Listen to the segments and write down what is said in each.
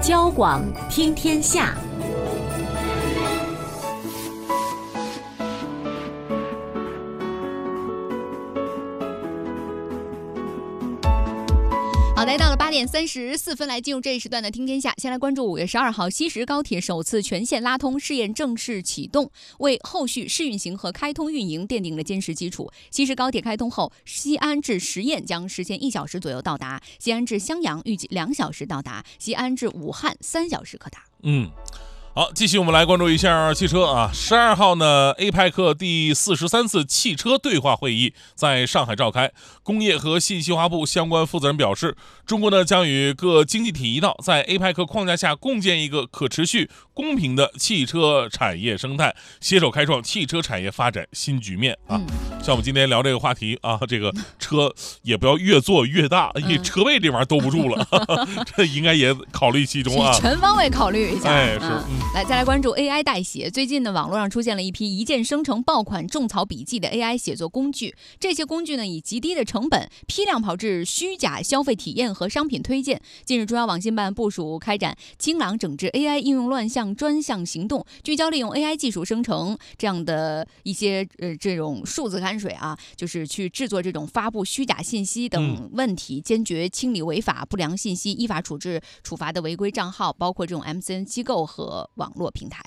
交广听天下。 好，来到了8点34分，来进入这一时段的听天下。先来关注5月12号，西石高铁首次全线拉通试验正式启动，为后续试运行和开通运营奠定了坚实基础。西石高铁开通后，西安至十堰将实现1小时左右到达，西安至襄阳预计2小时到达，西安至武汉3小时可达。 好，继续我们来关注一下汽车啊。12号呢 ，APEC 第43次汽车对话会议在上海召开。工业和信息化部相关负责人表示，中国呢将与各经济体一道，在 APEC 框架下共建一个可持续、公平的汽车产业生态，携手开创汽车产业发展新局面啊。像我们今天聊这个话题啊，这个车也不要越做越大，因为车位这玩意儿兜不住了，这应该也考虑其中啊， 全方位考虑一下。 哎，是。 来，再来关注 AI 代写。最近呢，网络上出现了一批一键生成爆款种草笔记的 AI 写作工具。这些工具呢，以极低的成本批量炮制虚假消费体验和商品推荐。近日，中央网信办部署开展清朗整治 AI 应用乱象专项行动，聚焦利用 AI 技术生成这样的一些这种数字汗水啊，就是去制作这种发布虚假信息等问题，坚决清理违法不良信息，依法处罚的违规账号，包括这种 MCN 机构和网络平台。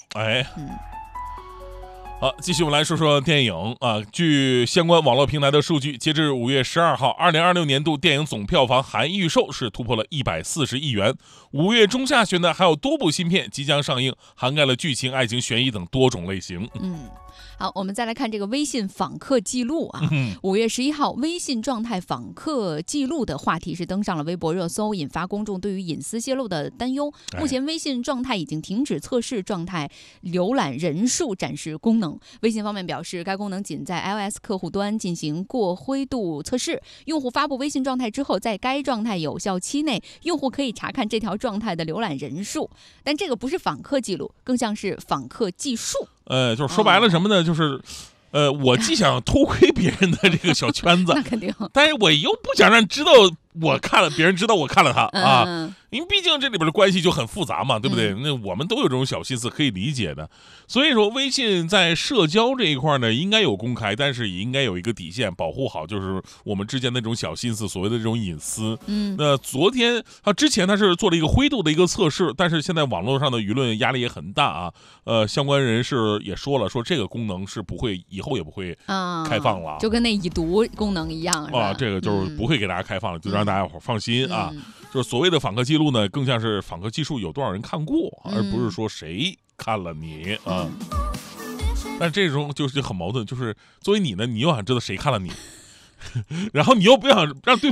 好，继续我们来说说电影啊。据相关网络平台的数据，截至5月12号，2026年度电影总票房含预售是突破了140亿元。5月中下旬呢，还有多部新片即将上映，涵盖了剧情、爱情、悬疑等多种类型。 好，我们再来看这个微信访客记录啊。5月11号，微信状态访客记录的话题是登上了微博热搜，引发公众对于隐私泄露的担忧。目前微信状态已经停止测试状态浏览人数展示功能。微信方面表示，该功能仅在 iOS 客户端进行过灰度测试。用户发布微信状态之后，在该状态有效期内，用户可以查看这条状态的浏览人数。但这个不是访客记录，更像是访客计数。 就是说白了什么呢？就是我既想偷窥别人的这个小圈子， 那肯定， 但是我又不想让知道我看了，别人知道我看了他啊。因为毕竟这里边的关系就很复杂嘛，对不对？那我们都有这种小心思，可以理解的。所以说，微信在社交这一块呢，应该有公开，但是也应该有一个底线，保护好就是我们之间的这种小心思，所谓的这种隐私。那昨天之前他是做了一个灰度的一个测试，但是现在网络上的舆论压力也很大啊。相关人士也说了，说这个功能是不会，以后也不会开放了， 就跟那已读功能一样啊。这个就是不会给大家开放了，就让大家伙放心啊。就是所谓的访客记录呢，更像是访客记数有多少人看过，而不是说谁看了你啊。但这种就是很矛盾，就是作为你呢，你又想知道谁看了你，然后你又不想让对方